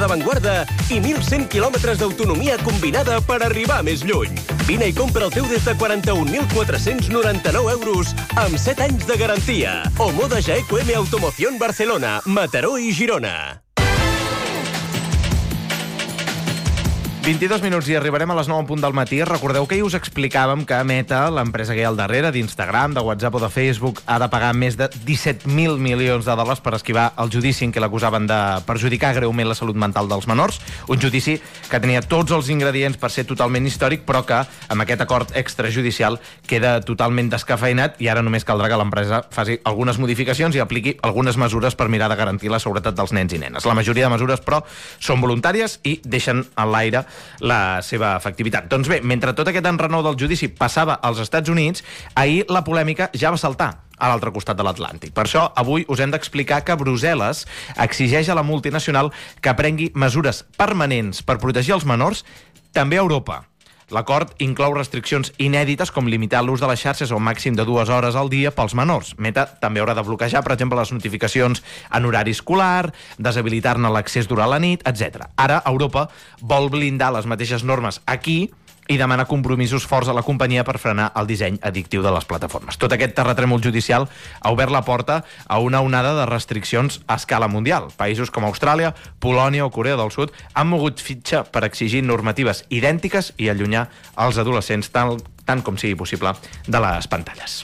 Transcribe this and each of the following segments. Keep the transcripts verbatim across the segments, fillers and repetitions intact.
d'avantguarda i mil cent quilòmetres d'autonomia combinada per arribar més lluny. Vine i compra el teu des de quaranta-un mil quatre-cents noranta-nou euros amb set anys de garantia. O Moda Jaeco M Automoción Barcelona, Mataró i Girona. vint-i-dos minuts i arribarem a les nou en punt del matí. Recordeu que ahir us explicàvem que Meta, l'empresa que hi ha al darrere, d'Instagram, de WhatsApp o de Facebook, ha de pagar més de disset mil milions de dòlars per esquivar el judici en què l'acusaven de perjudicar greument la salut mental dels menors. Un judici que tenia tots els ingredients per ser totalment històric, però que amb aquest acord extrajudicial queda totalment descafeïnat i ara només caldrà que l'empresa faci algunes modificacions i apliqui algunes mesures per mirar de garantir la seguretat dels nens i nenes. La majoria de mesures, però, són voluntàries i deixen en l'aire la seva efectivitat. Doncs bé, mentre tot aquest enrenou del judici passava als Estats Units, ahir la polèmica ja va saltar a l'altre costat de l'Atlàntic. Per això, avui us hem d'explicar que Brussel·les exigeix a la multinacional que prengui mesures permanents per protegir els menors, també a Europa. L'acord inclou restriccions inèdites com limitar l'ús de les xarxes a un màxim de dues hores al dia pels menors. Meta també haurà de bloquejar, per exemple, les notificacions en horari escolar, deshabilitar-ne l'accés durant la nit, etcètera. Ara, Europa vol blindar les mateixes normes aquí i demana compromisos forts a la companyia per frenar el disseny addictiu de les plataformes. Tot aquest terratrèmol judicial ha obert la porta a una onada de restriccions a escala mundial. Països com Austràlia, Polònia o Corea del Sud han mogut fitxa per exigir normatives idèntiques i allunyar els adolescents tant, tant com sigui possible de les pantalles.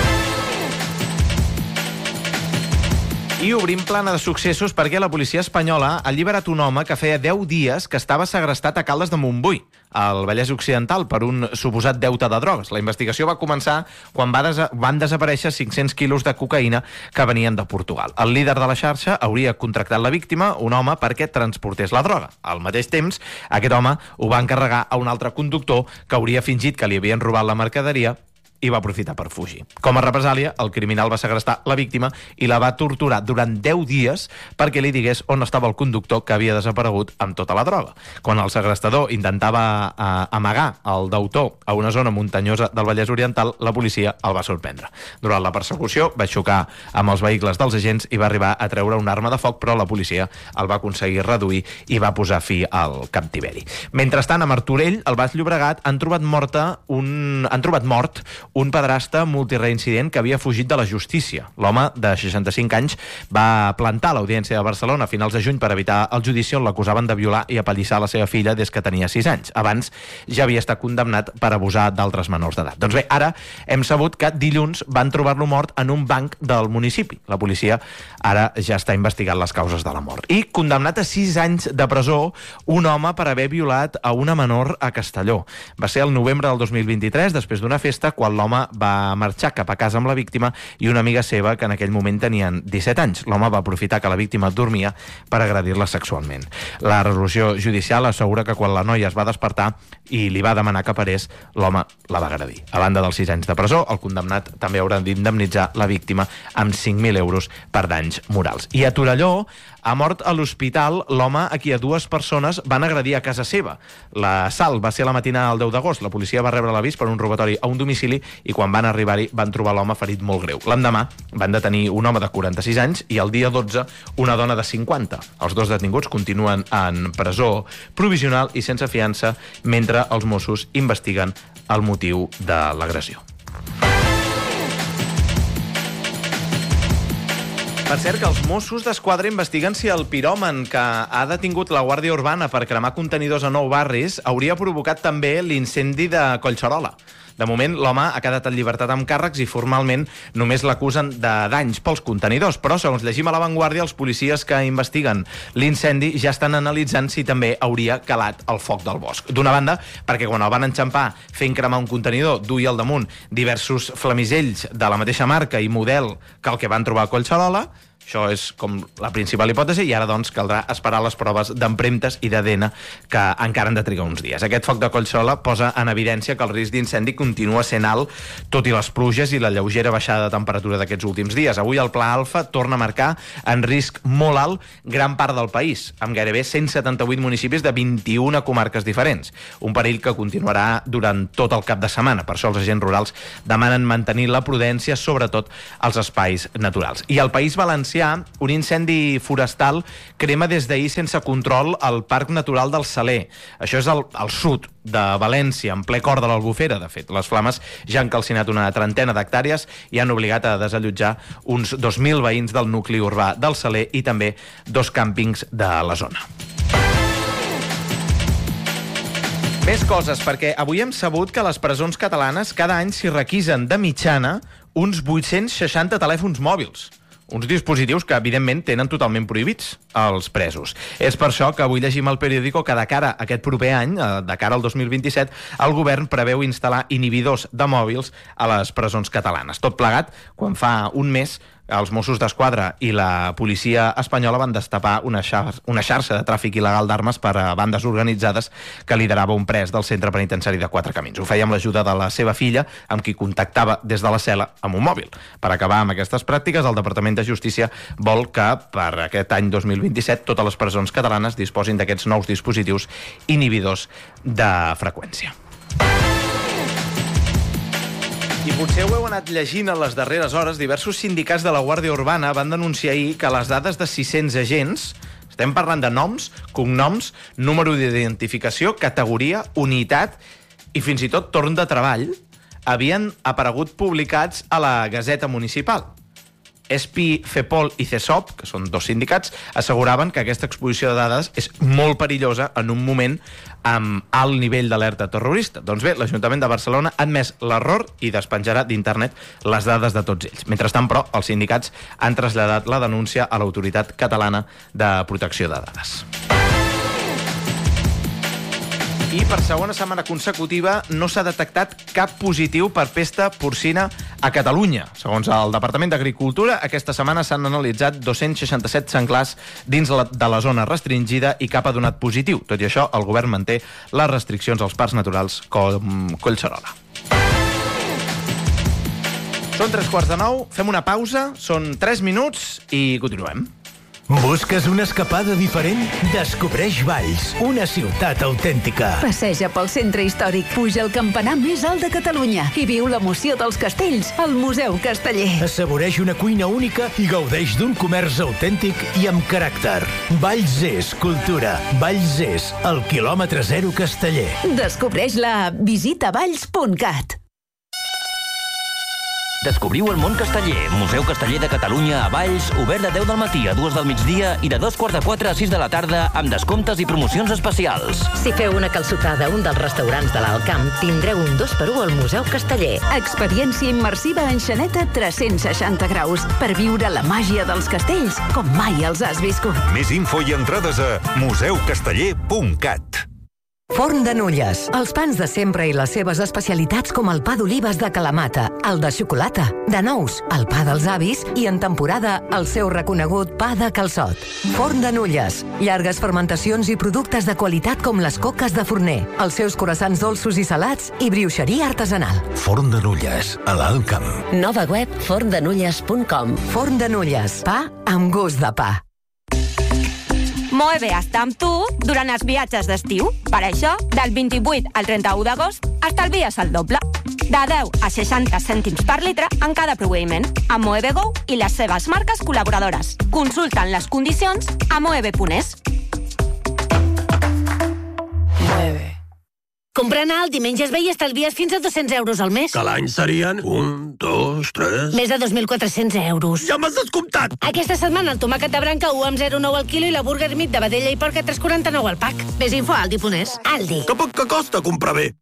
I obrim plana de successos perquè la policia espanyola ha alliberat un home que feia deu dies que estava segrestat a Caldes de Montbui, al Vallès Occidental, per un suposat deute de drogues. La investigació va començar quan va des van desaparèixer cinc-cents quilos de cocaïna que venien de Portugal. El líder de la xarxa hauria contractat la víctima, un home, perquè transportés la droga. Al mateix temps, aquest home ho va encarregar a un altre conductor que hauria fingit que li havien robat la mercaderia i va aprofitar per fugir. Com a represàlia, el criminal va segrestar la víctima i la va torturar durant deu dies perquè li digués on estava el conductor que havia desaparegut amb tota la droga. Quan el segrestador intentava eh, amagar el deutor a una zona muntanyosa del Vallès Oriental, la policia el va sorprendre. Durant la persecució va xocar amb els vehicles dels agents i va arribar a treure una arma de foc, però la policia el va aconseguir reduir i va posar fi al captiveri. Mentrestant, a Martorell, al Baix Llobregat, han trobat morta un... han trobat mort un pedrasta multireincident que havia fugit de la justícia. L'home, de seixanta-cinc anys, va plantar l'Audiència de Barcelona a finals de juny per evitar el judici on l'acusaven de violar i apallissar la seva filla des que tenia sis anys. Abans ja havia estat condemnat per abusar d'altres menors d'edat. Doncs bé, ara hem sabut que dilluns van trobar-lo mort en un banc del municipi. La policia ara ja està investigant les causes de la mort. I condemnat a sis anys de presó un home per haver violat a una menor a Castelló. Va ser el novembre del dos mil vint-i-tres, després d'una festa, quan l'home va marxar cap a casa amb la víctima i una amiga seva que en aquell moment tenien disset anys. L'home va aprofitar que la víctima dormia per agredir-la sexualment. La resolució judicial assegura que quan la noia es va despertar i li va demanar que parés, l'home la va agredir. A banda dels sis anys de presó, el condemnat també haurà d'indemnitzar la víctima amb cinc mil euros per danys morals. I a Torelló ha mort a l'hospital l'home a qui a dues persones van agredir a casa seva. L'assalt va ser la matinada del deu d'agost. La policia va rebre l'avís per un robatori a un domicili i quan van arribar-hi van trobar l'home ferit molt greu. L'endemà van detenir un home de quaranta-sis anys i el dia dotze una dona de cinquanta. Els dos detinguts continuen en presó provisional i sense fiança mentre els Mossos investiguen el motiu de l'agressió. Per cert, que els Mossos d'Esquadra investiguen si el piròman que ha detingut la Guàrdia Urbana per cremar contenidors a nou barris hauria provocat també l'incendi de Collserola. De moment, l'home ha quedat en llibertat amb càrrecs i formalment només l'acusen de danys pels contenidors. Però, segons llegim a La Vanguardia, els policies que investiguen l'incendi ja estan analitzant si també hauria calat el foc del bosc. D'una banda, perquè quan el van enxampar fent cremar un contenidor, duia al damunt diversos flamisells de la mateixa marca i model que el que van trobar a Collserola. Això és com la principal hipòtesi i ara doncs caldrà esperar les proves d'empremtes i d'A D N que encara han de trigar uns dies. Aquest foc de Collserola posa en evidència que el risc d'incendi continua sent alt tot i les pluges i la lleugera baixada de temperatura d'aquests últims dies. Avui el Pla Alfa torna a marcar en risc molt alt gran part del país, amb gairebé cent setanta-vuit municipis de vint-i-una comarques diferents. Un perill que continuarà durant tot el cap de setmana. Per això els agents rurals demanen mantenir la prudència, sobretot als espais naturals. I el País Valencià Valencià, un incendi forestal crema des d'ahir sense control al Parc Natural del Saler. Això és al, al sud de València, en ple cor de l'Albufera, de fet. Les flames ja han calcinat una trentena d'hectàrees i han obligat a desallotjar uns dos mil veïns del nucli urbà del Saler i també dos càmpings de la zona. Més coses, perquè avui hem sabut que a les presons catalanes cada any s'hi requisen de mitjana uns vuit-cents seixanta telèfons mòbils. Uns dispositius que, evidentment, tenen totalment prohibits als presos. És per això que avui llegim al periòdico que de cara a aquest proper any, de cara al dos mil vint-i-set, el govern preveu instal·lar inhibidors de mòbils a les presons catalanes. Tot plegat, quan fa un mes, els Mossos d'Esquadra i la policia espanyola van destapar una, xar una xarxa de tràfic il·legal d'armes per a bandes organitzades que liderava un pres del centre penitenciari de Quatre Camins. Ho feia amb l'ajuda de la seva filla, amb qui contactava des de la cel·la amb un mòbil. Per acabar amb aquestes pràctiques, el Departament de Justícia vol que per aquest any dos mil vint-i-set totes les presons catalanes disposin d'aquests nous dispositius inhibidors de freqüència. I potser ho heu anat llegint en les darreres hores, diversos sindicats de la Guàrdia Urbana van denunciar ahir que les dades de sis-cents agents, estem parlant de noms, cognoms, número d'identificació, categoria, unitat i fins i tot torn de treball, havien aparegut publicats a la Gazeta Municipal. ESPI, FEPOL i CESOP, que són dos sindicats, asseguraven que aquesta exposició de dades és molt perillosa en un moment amb alt nivell d'alerta terrorista. Doncs bé, l'Ajuntament de Barcelona ha admès l'error i despenjarà d'internet les dades de tots ells. Mentrestant, però, els sindicats han traslladat la denúncia a l'Autoritat Catalana de Protecció de Dades. I per segona setmana consecutiva no s'ha detectat cap positiu per pesta porcina a Catalunya. Segons el Departament d'Agricultura, aquesta setmana s'han analitzat dos-cents seixanta-set senglars dins de la zona restringida i cap ha donat positiu. Tot i això, el govern manté les restriccions als parcs naturals com Collserola. Són tres quarts de nou, fem una pausa, són tres minuts i continuem. Busques una escapada diferent? Descobreix Valls, una ciutat autèntica. Passeja pel centre històric, puja al campanar més alt de Catalunya i viu l'emoció dels castells al Museu Casteller. Assaboreix una cuina única i gaudeix d'un comerç autèntic i amb caràcter. Valls és cultura. Valls és el quilòmetre zero Casteller. Descobreix-la a visita valls punt cat. Descobriu el món casteller. Museu Casteller de Catalunya a Valls, obert de deu del matí a dues del migdia i de dos quarts de quatre a sis de la tarda amb descomptes i promocions especials. Si feu una calçotada a un dels restaurants de l'Alt Camp, tindreu un dos per u al Museu Casteller. Experiència immersiva en Xaneta tres-cents seixanta graus per viure la màgia dels castells com mai els has viscut. Més info i entrades a museu casteller punt cat. Forn de Nulles. Els pans de sempre i les seves especialitats com el pa d'olives de Kalamata, el de xocolata, de nous, el pa dels avis i en temporada el seu reconegut pa de calçot. Forn de Nulles. Llargues fermentacions i productes de qualitat com les coques de forner, els seus croissants dolços i salats i brioixeria artesanal. Forn de Nulles, a l'Alt Camp. Nova web forn de nulles punt com. Forn de Nulles. Pa amb gust de pa. Moeve està amb tu durant els viatges d'estiu. Per això, del vint-i-vuit al trenta-u d'agost, estalvies el doble. De deu a seixanta cèntims per litre en cada proveïment. A Moeve Go i les seves marques col·laboradores. Consulten les condicions a moeve punt es. Moeve. Comprant alt dimenges ve i estalvies fins a dos-cents euros al mes. Que l'any serien un, dos, tres... Més de dos mil quatre-cents euros. Ja m'has descomptat! Aquesta setmana el tomàquet de branca u amb zero coma nou al quilo i la burger meat de vedella i porc a tres coma quaranta-nou al pack. Més info a aldi punt es. Aldi. Que poc que costa comprar bé.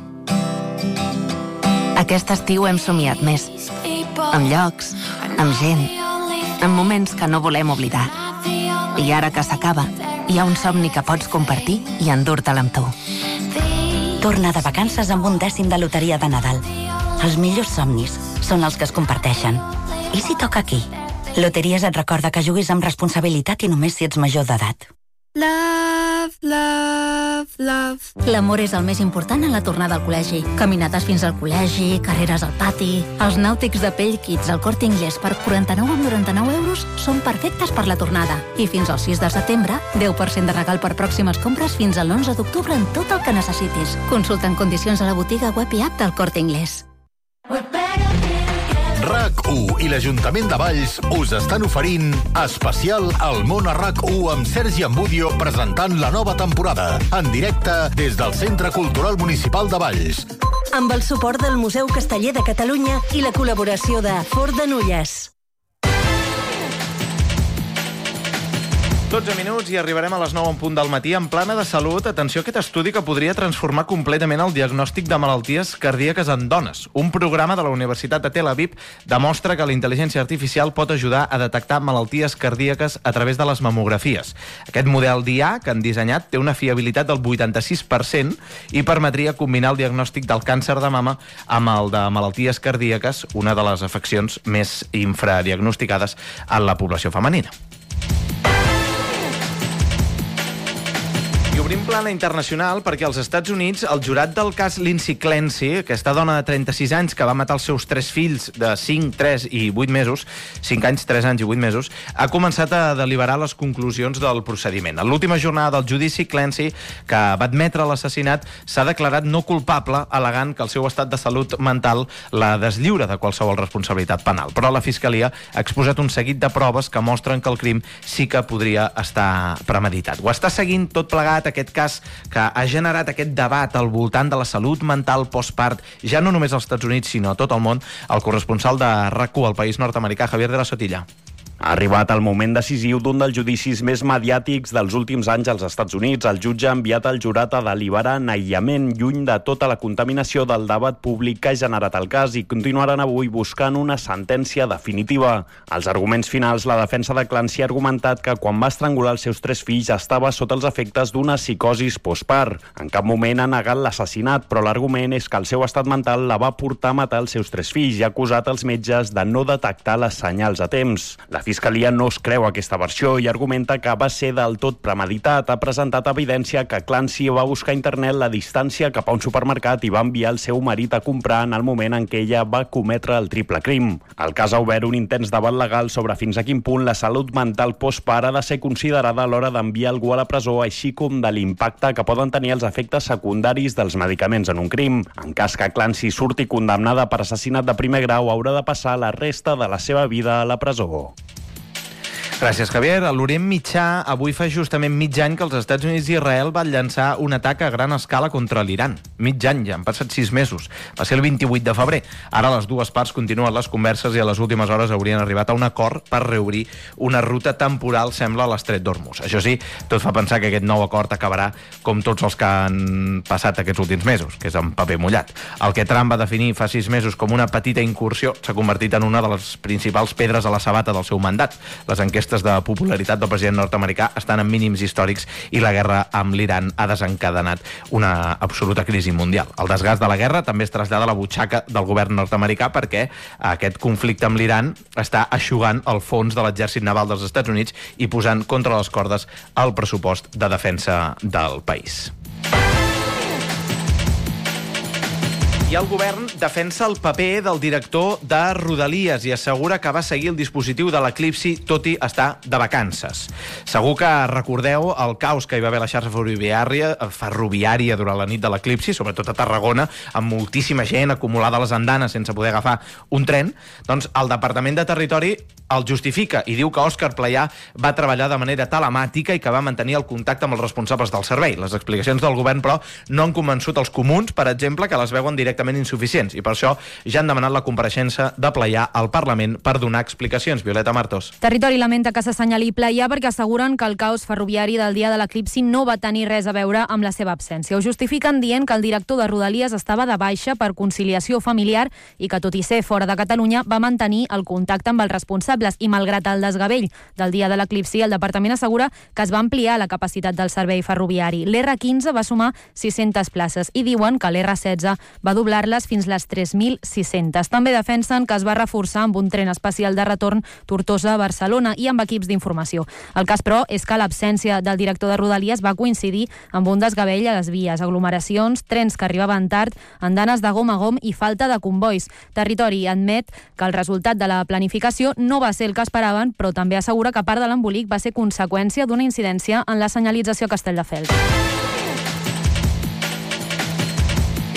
Aquest estiu hem somiat més. Amb llocs, amb gent, amb moments que no volem oblidar. I ara que s'acaba, hi ha un somni que pots compartir i endur-te'l amb tu. Torna de vacances amb un dècim de loteria de Nadal. Els millors somnis són els que es comparteixen. I si toca aquí? Loteries et recorda que juguis amb responsabilitat i només si ets major d'edat. Love, love, love. L'amor és el més important en la tornada al col·legi. Caminades fins al col·legi, carreres al pati... Els nàutics de pell Kids al Corte Inglés per quaranta-nou coma noranta-nou euros són perfectes per la tornada. I fins al sis de setembre, deu per cent de regal per pròximes compres fins a l'onze d'octubre en tot el que necessitis. Consulta en condicions a la botiga web i app del Corte Inglés. RAC u i l'Ajuntament de Valls us estan oferint especial al món a RAC u amb Sergi Ambudio presentant la nova temporada en directe des del Centre Cultural Municipal de Valls. Amb el suport del Museu Casteller de Catalunya i la col·laboració de Fort de Nulles. dotze minuts i arribarem a les nou en punt del matí. En plana de salut, atenció a aquest estudi que podria transformar completament el diagnòstic de malalties cardíaques en dones. Un programa de la Universitat de Tel Aviv demostra que la intel·ligència artificial pot ajudar a detectar malalties cardíaques a través de les mamografies. Aquest model d'I A que han dissenyat té una fiabilitat del vuitanta-sis per cent i permetria combinar el diagnòstic del càncer de mama amb el de malalties cardíaques, una de les afeccions més infradiagnosticades en la població femenina. I obrim plana internacional perquè als Estats Units el jurat del cas Lindsay Clancy, aquesta dona de trenta-sis anys que va matar els seus tres fills de cinc, tres i vuit mesos, cinc anys, tres anys i vuit mesos, ha començat a deliberar les conclusions del procediment. En l'última jornada del judici, Clancy, que va admetre l'assassinat, s'ha declarat no culpable, al·legant que el seu estat de salut mental la deslliura de qualsevol responsabilitat penal. Però la Fiscalia ha exposat un seguit de proves que mostren que el crim sí que podria estar premeditat. Ho està seguint tot plegat aquest cas que ha generat aquest debat al voltant de la salut mental postpart, ja no només als Estats Units, sinó a tot el món, el corresponsal de RAC u al país nord-americà, Javier de la Sotilla. Ha arribat el moment decisiu d'un dels judicis més mediàtics dels últims anys als Estats Units. El jutge ha enviat el jurat a deliberar en aïllament, lluny de tota la contaminació del debat públic que ha generat el cas, i continuaran avui buscant una sentència definitiva. Als arguments finals, la defensa de Clancy ha argumentat que quan va estrangular els seus tres fills estava sota els efectes d'una psicosis postpart. En cap moment ha negat l'assassinat, però l'argument és que el seu estat mental la va portar a matar els seus tres fills i ha acusat els metges de no detectar les senyals a temps. La Fiscalia no es creu aquesta versió i argumenta que va ser del tot premeditat. Ha presentat evidència que Clancy va buscar a internet la distància cap a un supermercat i va enviar el seu marit a comprar en el moment en què ella va cometre el triple crim. El cas ha obert un intens debat legal sobre fins a quin punt la salut mental postpart ha de ser considerada a l'hora d'enviar algú a la presó, així com de l'impacte que poden tenir els efectes secundaris dels medicaments en un crim. En cas que Clancy surti condemnada per assassinat de primer grau, haurà de passar la resta de la seva vida a la presó. Gràcies, Javier. A l'Orient Mitjà, avui fa justament mig any que els Estats Units i Israel van llançar un atac a gran escala contra l'Iran. Mig any, ja han passat sis mesos. Va ser el vint-i-vuit de febrer. Ara les dues parts continuen les converses i a les últimes hores haurien arribat a un acord per reobrir una ruta temporal, sembla, a l'estret d'Hormuz. Això sí, tot fa pensar que aquest nou acord acabarà com tots els que han passat aquests últims mesos, que és en paper mullat. El que Trump va definir fa sis mesos com una petita incursió s'ha convertit en una de les principals pedres a la sabata del seu mandat. Les enquestes de popularitat del president nord-americà estan en mínims històrics i la guerra amb l'Iran ha desencadenat una absoluta crisi mundial. El desgast de la guerra també es trasllada a la butxaca del govern nord-americà perquè aquest conflicte amb l'Iran està eixugant el fons de l'exèrcit naval dels Estats Units i posant contra les cordes el pressupost de defensa del país. I el govern defensa el paper del director de Rodalies i assegura que va seguir el dispositiu de l'eclipsi tot i estar de vacances. Segur que recordeu el caos que hi va haver a la xarxa ferroviària, ferroviària durant la nit de l'eclipsi, sobretot a Tarragona, amb moltíssima gent acumulada a les andanes sense poder agafar un tren. Doncs el Departament de Territori el justifica i diu que Òscar Playà va treballar de manera telemàtica i que va mantenir el contacte amb els responsables del servei. Les explicacions del govern, però, no han convençut els comuns, per exemple, que les veuen directament insuficients, i per això ja han demanat la compareixença de Playà al Parlament per donar explicacions. Violeta Martos. Territori lamenta que s'assenyali Playà perquè asseguren que el caos ferroviari del dia de l'eclipsi no va tenir res a veure amb la seva absència. Ho justifiquen dient que el director de Rodalies estava de baixa per conciliació familiar i que, tot i ser fora de Catalunya, va mantenir el contacte amb els responsables i, malgrat el desgavell del dia de l'eclipsi, el departament assegura que es va ampliar la capacitat del servei ferroviari. l'erre quinze va sumar sis-centes places i diuen que l'erre setze va doblar-les fins les tres mil sis-centes. També defensen que es va reforçar amb un tren especial de retorn Tortosa-Barcelona i amb equips d'informació. El cas, però, és que l'absència del director de Rodalies va coincidir amb un desgavell a les vies, aglomeracions, trens que arribaven tard, andanes de gom a gom i falta de convois. Territori admet que el resultat de la planificació no va ser el que esperaven, però també assegura que part de l'embolic va ser conseqüència d'una incidència en la senyalització a Castelldefels.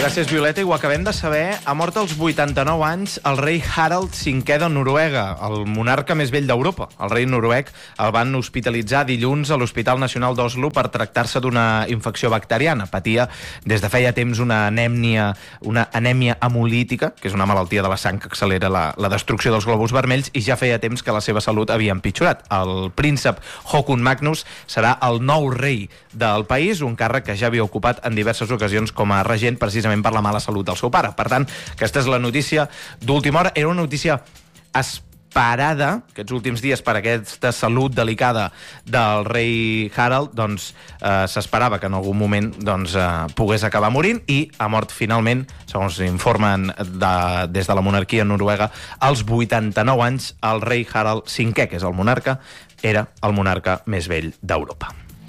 Gràcies, Violeta. I ho acabem de saber, ha mort als vuitanta-nou anys el rei Harald cinquè de Noruega, el monarca més vell d'Europa. El rei noruec el van hospitalitzar dilluns a l'Hospital Nacional d'Oslo per tractar-se d'una infecció bacteriana. Patia des de feia temps una anèmia, una anèmia hemolítica, que és una malaltia de la sang que accelera la, la destrucció dels glòbuls vermells, i ja feia temps que la seva salut havia empitjorat. El príncep Håkon Magnus serà el nou rei del país, un càrrec que ja havia ocupat en diverses ocasions com a regent, precisament per la mala salut del seu pare. Per tant, aquesta és la notícia d'última hora. Era una notícia esperada aquests últims dies per aquesta salut delicada del rei Harald. Doncs eh, s'esperava que en algun moment doncs, eh, pogués acabar morint, i ha mort finalment, segons informen de, des de la monarquia noruega, als vuitanta-nou anys. El rei Harald cinquè, que és el monarca, era el monarca més vell d'Europa.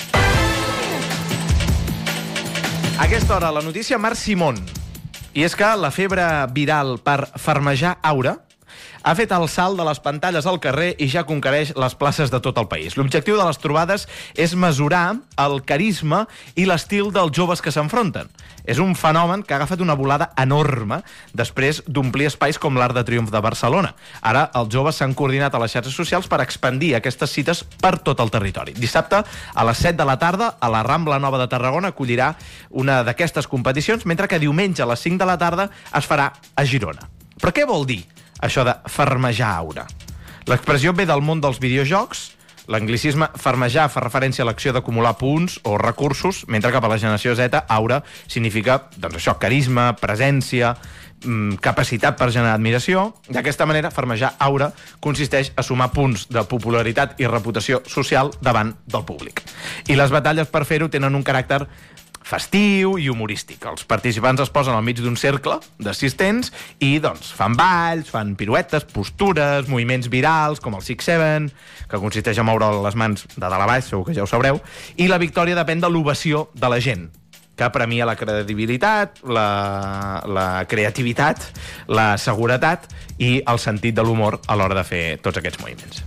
A aquesta hora, la notícia Marc Simón. I és que la febre viral per farmejar aura ha fet el salt de les pantalles al carrer i ja conquereix les places de tot el país. L'objectiu de les trobades és mesurar el carisma i l'estil dels joves que s'enfronten. És un fenomen que ha agafat una volada enorme després d'omplir espais com l'Arc de Triomf de Barcelona. Ara els joves s'han coordinat a les xarxes socials per expandir aquestes cites per tot el territori. Dissabte, a les set de la tarda, a la Rambla Nova de Tarragona acollirà una d'aquestes competicions, mentre que diumenge a les cinc de la tarda es farà a Girona. Però què vol dir això de farmejar aura? L'expressió ve del món dels videojocs. L'anglicisme farmejar fa referència a l'acció d'acumular punts o recursos, mentre que per la generació Z, aura significa, doncs això, carisma, presència, capacitat per generar admiració. D'aquesta manera, farmejar aura consisteix a sumar punts de popularitat i reputació social davant del públic. I les batalles per fer-ho tenen un caràcter festiu i humorístic. Els participants es posen al mig d'un cercle d'assistents i doncs fan balls, fan piruetes, postures, moviments virals, com el six seven, que consisteix a moure les mans de dalt a baix, segur que ja ho sabreu, i la victòria depèn de l'ovació de la gent, que premia la credibilitat, la, la creativitat, la seguretat i el sentit de l'humor a l'hora de fer tots aquests moviments.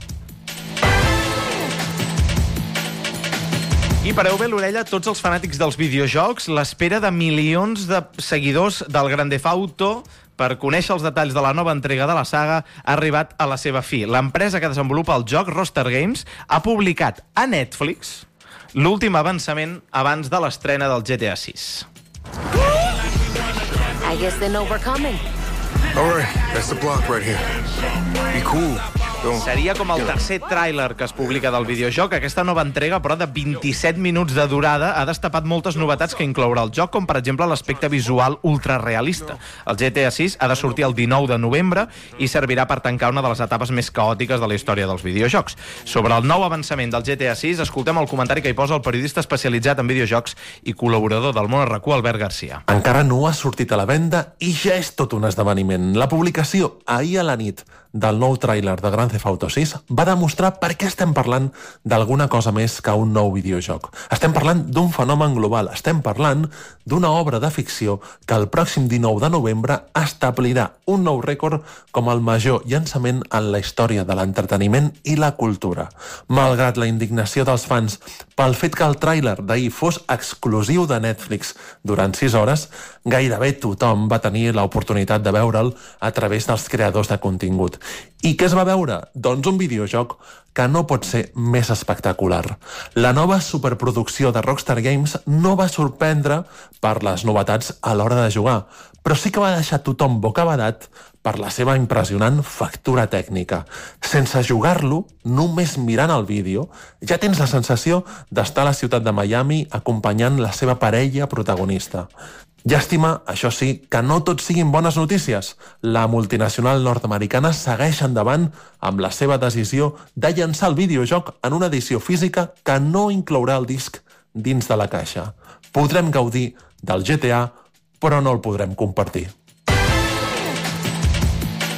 I pareu bé l'orella tots els fanàtics dels videojocs. L'espera de milions de seguidors del Grand Theft Auto per conèixer els detalls de la nova entrega de la saga ha arribat a la seva fi. L'empresa que desenvolupa el joc, Rockstar Games, ha publicat a Netflix l'últim avançament abans de l'estrena del G T A sis. I guess they know we're coming. All right, that's the block right here. Be cool. Seria com el tercer tràiler que es publica del videojoc. Aquesta nova entrega, però de vint-i-set minuts de durada, ha destapat moltes novetats que inclourà el joc, com per exemple l'aspecte visual ultrarealista. El G T A sis ha de sortir el dinou de novembre i servirà per tancar una de les etapes més caòtiques de la història dels videojocs. Sobre el nou avançament del G T A sis, escoltem el comentari que hi posa el periodista especialitzat en videojocs i col·laborador del Món R Q, Albert Garcia. Encara no ha sortit a la venda i ja és tot un esdeveniment. La publicació ahir a la nit del nou tràiler de Grand Theft Auto sis va demostrar per què estem parlant d'alguna cosa més que un nou videojoc. Estem parlant d'un fenomen global, estem parlant d'una obra de ficció que el pròxim dinou de novembre establirà un nou rècord com el major llançament en la història de l'entreteniment i la cultura. Malgrat la indignació dels fans pel fet que el tràiler d'ahir fos exclusiu de Netflix durant sis hores, gairebé tothom va tenir l'oportunitat de veure'l a través dels creadors de contingut. I què es va veure? Doncs un videojoc que no pot ser més espectacular. La nova superproducció de Rockstar Games no va sorprendre per les novetats a l'hora de jugar, però sí que va deixar tothom bocabadat per la seva impressionant factura tècnica. Sense jugar-lo, només mirant el vídeo, ja tens la sensació d'estar a la ciutat de Miami acompanyant la seva parella protagonista. Llàstima, això sí, que no tot siguin bones notícies. La multinacional nord-americana segueix endavant amb la seva decisió de llançar el videojoc en una edició física que no inclourà el disc dins de la caixa. Podrem gaudir del G T A, però no el podrem compartir.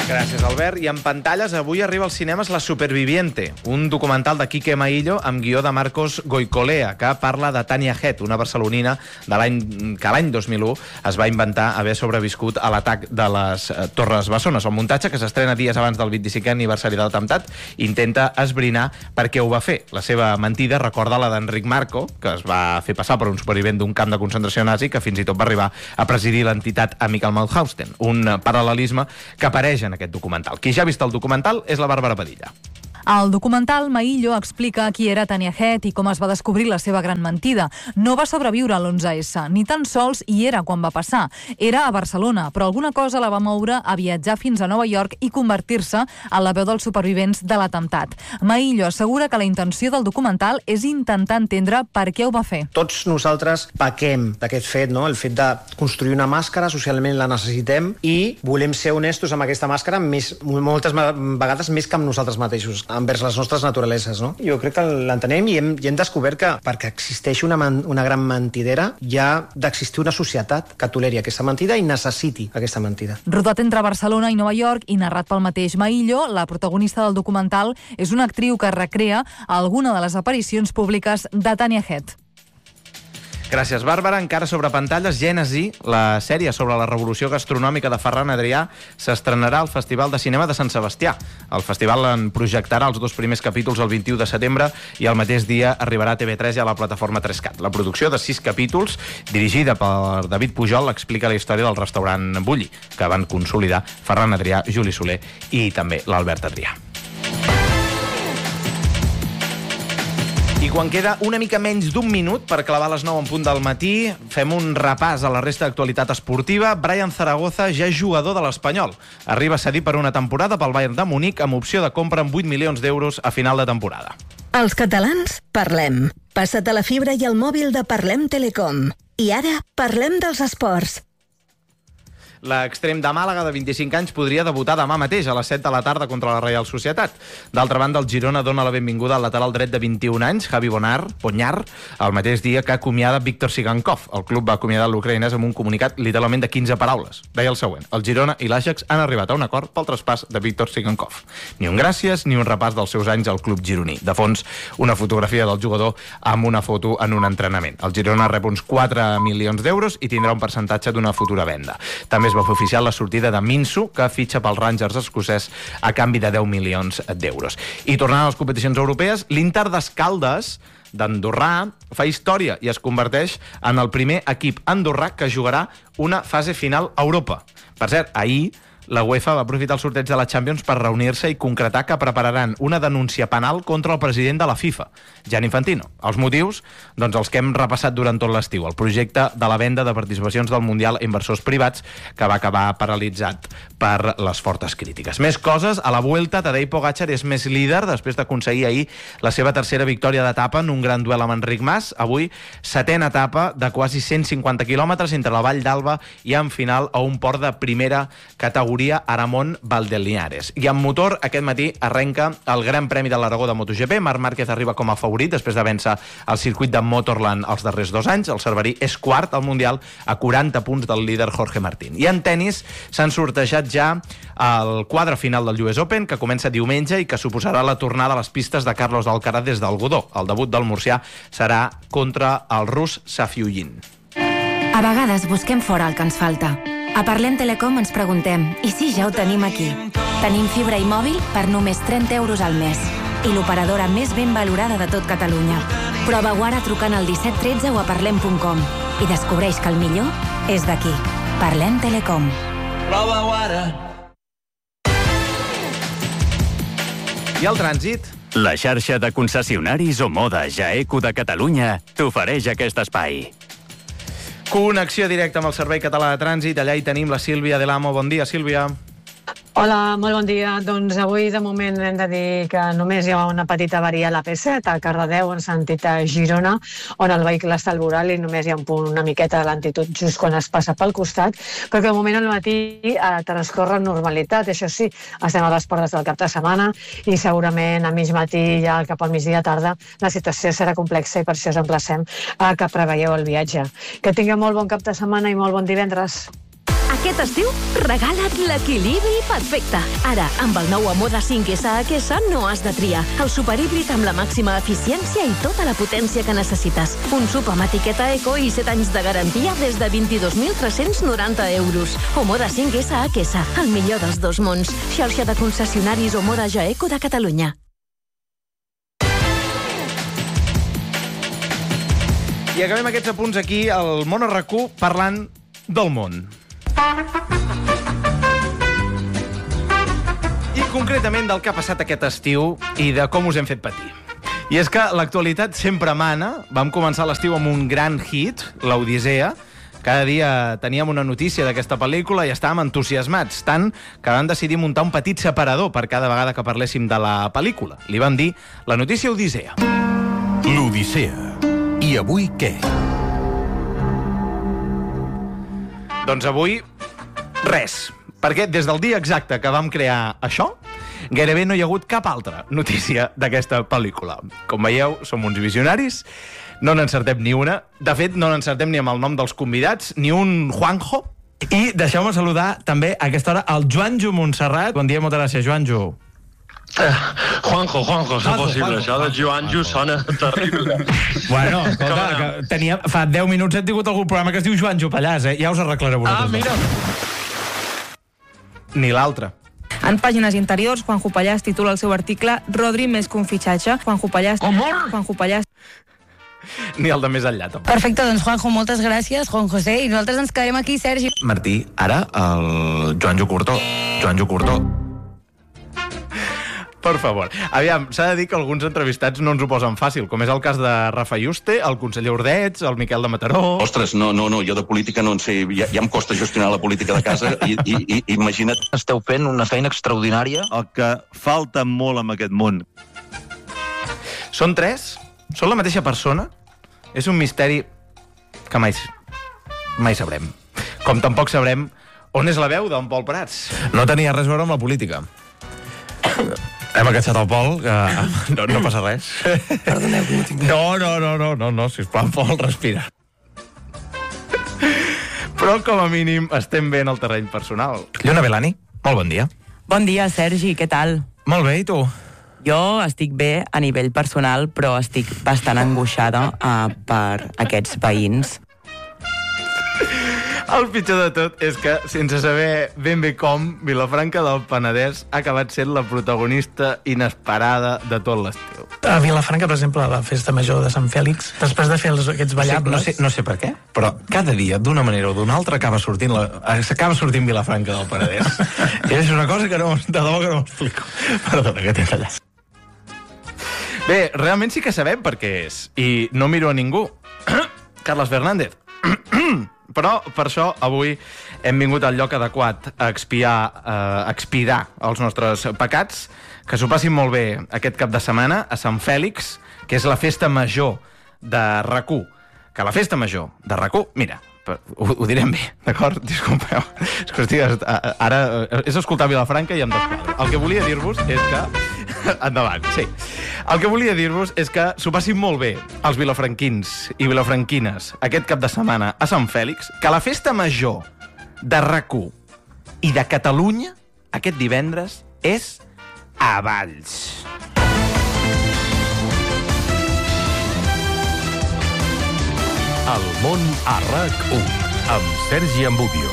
Gràcies, Albert. I en pantalles avui arriba als cinemes La Superviviente, un documental de Quique Maillo amb guió de Marcos Goicolea, que parla de Tania Het, una barcelonina de l'any que l'any dos mil u es va inventar haver sobreviscut a l'atac de les Torres Bessones. El muntatge, que s'estrena dies abans del vint-i-cinquè aniversari de l'atemptat, intenta esbrinar per què ho va fer. La seva mentida recorda la d'Enric Marco, que es va fer passar per un supervivent d'un camp de concentració nazi que fins i tot va arribar a presidir l'entitat Amical Mauthausen, un paral·lelisme que apareix en aquest documental. Qui ja ha vist el documental és la Bàrbara Padilla. Al documental, Maillo explica qui era Tania Het i com es va descobrir la seva gran mentida. No va sobreviure a l'onze esse, ni tan sols hi era quan va passar. Era a Barcelona, però alguna cosa la va moure a viatjar fins a Nova York i convertir-se en la veu dels supervivents de l'atemptat. Maillo assegura que la intenció del documental és intentar entendre per què ho va fer. Tots nosaltres pequem d'aquest fet, no? El fet de construir una màscara, socialment la necessitem i volem ser honestos amb aquesta màscara més, moltes vegades més que amb nosaltres mateixos, envers les nostres naturaleses, no? Jo crec que l'entenem i hem, i hem descobert que perquè existeixi una, man, una gran mentidera hi ha d'existir una societat que toleri aquesta mentida i necessiti aquesta mentida. Rodat entre Barcelona i Nova York i narrat pel mateix Maillo, la protagonista del documental és una actriu que recrea alguna de les aparicions públiques de Tania Het. Gràcies, Bàrbara. Encara sobre pantalles, Gènesi, la sèrie sobre la revolució gastronòmica de Ferran Adrià, s'estrenarà al Festival de Cinema de Sant Sebastià. El festival en projectarà els dos primers capítols el vint-i-u de setembre i el mateix dia arribarà a T V tres i a la plataforma tres cat. La producció de sis capítols, dirigida per David Pujol, explica la història del restaurant Bulli, que van consolidar Ferran Adrià, Juli Soler i també l'Albert Adrià. I quan queda una mica menys d'un minut per clavar les nou en punt del matí, fem un repàs a la resta d'actualitat esportiva. Brian Zaragoza ja és jugador de l'Espanyol. Arriba cedit per una temporada pel Bayern de Munic amb opció de compra amb vuit milions d'euros a final de temporada. Els catalans parlem. Passa't a la fibra i al mòbil de Parlem Telecom. I ara parlem dels esports. L'extrem de Màlaga, de vint-i-cinc anys, podria debutar demà mateix a les set de la tarda contra la Reial Societat. D'altra banda, el Girona dona la benvinguda al lateral dret de vint-i-un anys, Javi Bonar, Poñar, el mateix dia que acomiada Víctor Sigankov. El club va acomiadar l'ucraïnès amb un comunicat literalment de quinze paraules. Deia el següent: el Girona i l'Ajax han arribat a un acord pel traspàs de Víctor Sigankov. Ni un gràcies ni un repàs dels seus anys al club gironí. De fons, una fotografia del jugador amb una foto en un entrenament. El Girona rep uns quatre milions d'euros i tindrà un percentatge d'una futura venda. També es va fer oficial la sortida de Minsu, que fitxa pel Rangers escocès a canvi de deu milions d'euros. I tornant a les competicions europees, l'Inter d'Escaldes d'Andorrà fa història i es converteix en el primer equip andorrà que jugarà una fase final a Europa. Per cert, ahir la UEFA va aprofitar el sorteig de la Champions per reunir-se i concretar que prepararan una denúncia penal contra el president de la FIFA, Gianni Infantino. Els motius? Doncs els que hem repassat durant tot l'estiu. El projecte de la venda de participacions del Mundial a inversors privats, que va acabar paralitzat per les fortes crítiques. Més coses, a la Vuelta, Tadej Pogačar és més líder després d'aconseguir ahir la seva tercera victòria d'etapa en un gran duel amb Enric Mas. Avui, setena etapa de quasi cent cinquanta quilòmetres entre la Vall d'Alba i en final a un port de primera categoria, Aramón Valdelinares. I amb motor, aquest matí arrenca el Gran Premi de l'Aragó de MotoGP. Marc Márquez arriba com a favorit després de vèncer el circuit de Motorland els darrers dos anys. El cerverí és quart al Mundial a quaranta punts del líder Jorge Martín. I en tennis s'han sortejat ja el quadre final del U S Open, que comença diumenge i que suposarà la tornada a les pistes de Carlos Alcaraz des del Godó. El debut del murcià serà contra el rus Safiullin. A vegades busquem fora el que ens falta. A Parlem Telecom ens preguntem, i si ja ho tenim aquí? Tenim fibra i mòbil per només trenta euros al mes. I l'operadora més ben valorada de tot Catalunya. Prova-ho ara trucant al disset tretze o a parlem punt com. I descobreix que el millor és d'aquí. Parlem Telecom. Prova-ho ara. I el trànsit? La xarxa de concessionaris Omoda Jaeco de Catalunya t'ofereix aquest espai. Connexió directa amb el Servei Català de Trànsit. Allà hi tenim la Sílvia de l'Amo. Bon dia, Sílvia. Hola, molt bon dia. Doncs avui, de moment, hem de dir que només hi ha una petita avaria a la P set, a Cardedeu, en sentit a Girona, on el vehicle està al voral i només hi ha un punt, una miqueta de lentitud just quan es passa pel costat, però que de moment al matí eh, transcorre amb normalitat. Això sí, estem a les portes del cap de setmana i segurament a mig matí, ja cap al migdia tarda, la situació serà complexa i per això us emplacem a que preveieu el viatge. Que tingueu molt bon cap de setmana i molt bon divendres. A Aquest estiu, regala't l'equilibri perfecte. Ara, amb el nou Amoda cinc S H S no has de triar. El superhíbrid amb la màxima eficiència i tota la potència que necessites. Un sub amb etiqueta eco i set anys de garantia des de vint-i-dos mil tres-cents noranta euros. Omoda cinc S H S, el millor dels dos mons. Xarxa de concessionaris Omoda Jaeco de Catalunya. I acabem aquests apunts aquí al Món a RAC u parlant del món. I concretament del que ha passat aquest estiu i de com us hem fet patir. I és que l'actualitat sempre mana. Vam començar l'estiu amb un gran hit, l'Odissea. Cada dia teníem una notícia d'aquesta pel·lícula i estàvem entusiasmats, tant que vam decidir muntar un petit separador per cada vegada que parléssim de la pel·lícula. Li vam dir la notícia Odissea. L'Odissea. I avui què? Doncs avui, res. Perquè des del dia exacte que vam crear això, gairebé no hi ha hagut cap altra notícia d'aquesta pel·lícula. Com veieu, som uns visionaris, no n'encertem ni una. De fet, no n'encertem ni amb el nom dels convidats, ni un Juanjo. I deixeu-me saludar també a aquesta hora el Joanjo Montserrat. Bon dia, moltes gràcies, Joanjo. Eh, Juanjo, Juanjo, és possible. Això de Joanjo sona terrible. Bueno, escolta, que tenia, fa deu minuts he tingut algun programa que es diu Joanjo Pallàs, eh? Ja us arreglareu vosaltres. Ah, mira. Ni l'altre. En pàgines interiors, Juanjo Pallàs titula el seu article Rodri més que un fitxatge. Juanjo Pallàs... Amor! Juanjo Pallàs... Ni el de més enllà, tampoc. Perfecte, doncs Juanjo, moltes gràcies, Juan José, i nosaltres ens quedarem aquí, Sergi. Martí, ara el Joanjo Curtó. Joanjo Curtó. Per favor. Aviam, s'ha de dir que alguns entrevistats no ens ho posen fàcil, com és el cas de Rafa Yuste, el conseller Ordets, el Miquel de Mataró... Ostres, no, no, no, jo de política no en sé, ja, ja em costa gestionar la política de casa i, i, i imagina't... Esteu fent una feina extraordinària. El que falta molt en aquest món. Són tres? Són la mateixa persona? És un misteri que mai, mai sabrem. Com tampoc sabrem on és la veu d'en Pol Prats. No tenia res a veure amb la política. Hem acatxat el Pol, que no, no passa res. Perdoneu, que no tinc... No, no, no, no, no, no, sisplau, Pol, respira. Però, com a mínim, estem bé en el terreny personal. Lluna Belani, molt bon dia. Bon dia, Sergi, què tal? Molt bé, i tu? Jo estic bé a nivell personal, però estic bastant angoixada uh, per aquests veïns. El pitjor de tot és que, sense saber ben bé com, Vilafranca del Penedès ha acabat sent la protagonista inesperada de tot l'estiu. A Vilafranca, per exemple, a la festa major de Sant Fèlix, després de fer els, aquests ballables... No sé, no sé per què, però cada dia, d'una manera o d'una altra, acaba sortint la, s'acaba sortint Vilafranca del Penedès. I és una cosa que no, de debò que no m'explico. Perdona, que t'he tallat. Bé, realment sí que sabem per què és, i no miro a ningú. Carles Fernández. Però, per això, avui hem vingut al lloc adequat a expiar, a expirar els nostres pecats, que s'ho passin molt bé aquest cap de setmana a Sant Fèlix, que és la festa major de RAC u. Que la festa major de RAC u, mira, ho, ho direm bé, d'acord? Disculpeu. És que estic, ara és escoltar Vilafranca i em desquadro. El que volia dir-vos és que... Endavant, sí. El que volia dir-vos és que s'ho passin molt bé els vilafranquins i vilafranquines aquest cap de setmana a Sant Fèlix, que la festa major de RAC u i de Catalunya aquest divendres és a Valls. El món a RAC u, amb Sergi Ambudio.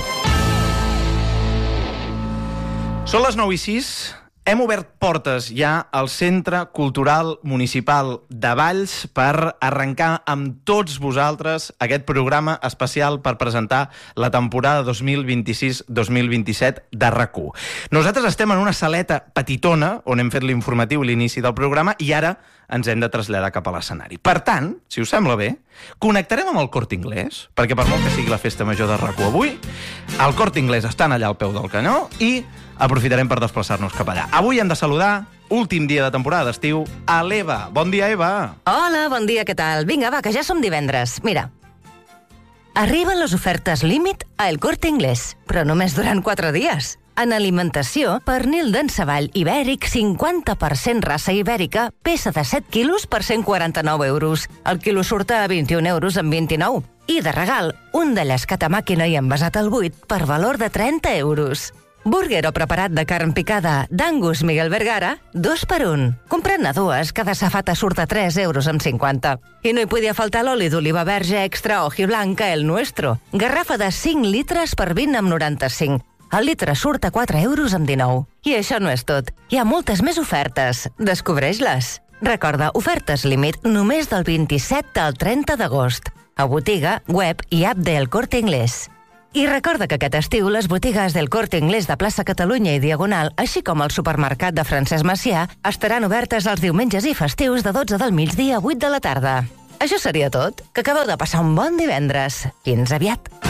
Són les nou i sis. Hem obert portes ja al Centre Cultural Municipal de Valls per arrencar amb tots vosaltres aquest programa especial per presentar la temporada dos mil vint-i-sis dos mil vint-i-set de RAC u. Nosaltres estem en una saleta petitona on hem fet l'informatiu i l'inici del programa i ara ens hem de traslladar cap a l'escenari. Per tant, si us sembla bé, connectarem amb el Corte Inglés, perquè per molt que sigui la festa major de RAC u avui, el Corte Inglés estan allà al peu del canyó i aprofitarem per desplaçar-nos cap allà. Avui hem de saludar, últim dia de temporada d'estiu, a l'Eva. Bon dia, Eva. Hola, bon dia, què tal? Vinga, va, que ja som divendres. Mira, arriben les ofertes límit a El Corte Inglés, però només durant quatre dies. En alimentació, pernil d'enceball ibèric cinquanta per cent raça ibèrica, peça de set quilos per cent quaranta-nou euros. El quilo surt a vint-i-un euros amb vint-i-nou. I de regal, un de llescat a màquina i envasat al buit per valor de trenta euros. Burger o preparat de carn picada d'Angus Miguel Vergara, dos per un. Comprant-ne dues, cada safata surt a tres euros amb cinquanta. I no hi podia faltar l'oli d'oliva verge extra hojiblanca El Nuestro. Garrafa de cinc litres per vint amb noranta-cinc. El litre surt a quatre euros amb dinou. I això no és tot. Hi ha moltes més ofertes. Descobreix-les. Recorda, ofertes límit només del vint-i-set al trenta d'agost. A botiga, web i app del Corte Inglés. I recorda que aquest estiu les botigues del Corte Inglés de plaça Catalunya i Diagonal, així com el supermercat de Francesc Macià, estaran obertes els diumenges i festius de dotze del migdia a vuit de la tarda. Això seria tot. Que acabeu de passar un bon divendres. Fins aviat.